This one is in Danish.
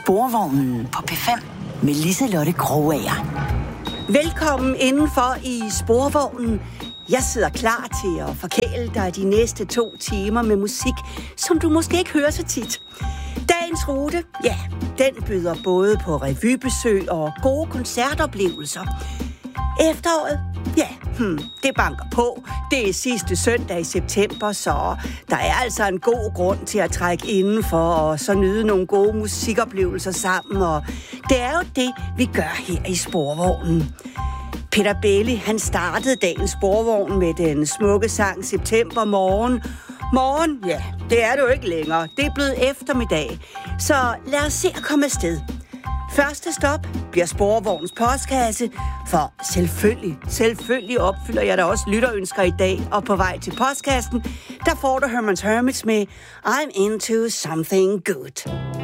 Sporvognen på P5 med Liselotte Krogager. Velkommen indenfor i Sporvognen. Jeg sidder klar til at forkæle dig de næste 2 timer med musik, som du måske ikke hører så tit. Dagens rute, ja, den byder både på revybesøg og gode koncertoplevelser. Efteråret, ja, det banker på. Det er sidste søndag i september, så der er altså en god grund til at trække indenfor og så nyde nogle gode musikoplevelser sammen. Og det er jo det, vi gør her i Sporvognen. Peter Belli, han startede dagens Sporvogn med den smukke sang September Morgen. Morgen, ja, det er det jo ikke længere. Det er blevet eftermiddag. Så lad os se at komme afsted. Første stop bliver Sporvognens postkasse, for selvfølgelig opfylder jeg da også lytterønsker i dag, og på vej til postkassen, der får du Herman's Hermits med I'm Into Something Good.